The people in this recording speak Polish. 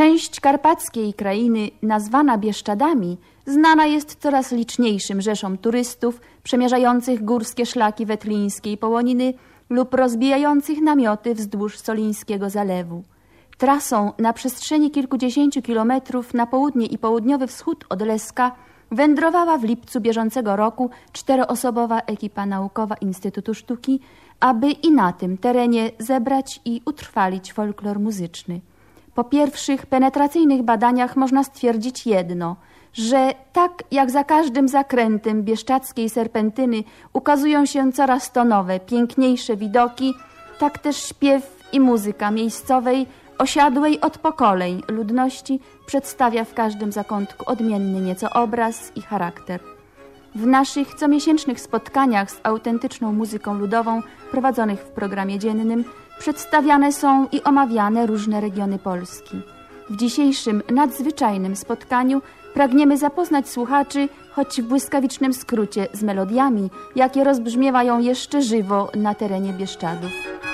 Część karpackiej krainy, nazwana Bieszczadami, znana jest coraz liczniejszym rzeszom turystów przemierzających górskie szlaki wetlińskiej Połoniny lub rozbijających namioty wzdłuż Solińskiego Zalewu. Trasą na przestrzeni kilkudziesięciu kilometrów na południe i południowy wschód od Leska wędrowała w lipcu bieżącego roku 4-osobowa ekipa naukowa Instytutu Sztuki, aby i na tym terenie zebrać i utrwalić folklor muzyczny. Po pierwszych penetracyjnych badaniach można stwierdzić jedno, że tak jak za każdym zakrętem bieszczadzkiej serpentyny ukazują się coraz to nowe, piękniejsze widoki, tak też śpiew i muzyka miejscowej, osiadłej od pokoleń ludności przedstawia w każdym zakątku odmienny nieco obraz i charakter. W naszych comiesięcznych spotkaniach z autentyczną muzyką ludową prowadzonych w programie dziennym przedstawiane są i omawiane różne regiony Polski. W dzisiejszym nadzwyczajnym spotkaniu pragniemy zapoznać słuchaczy, choć w błyskawicznym skrócie, z melodiami, jakie rozbrzmiewają jeszcze żywo na terenie Bieszczadów.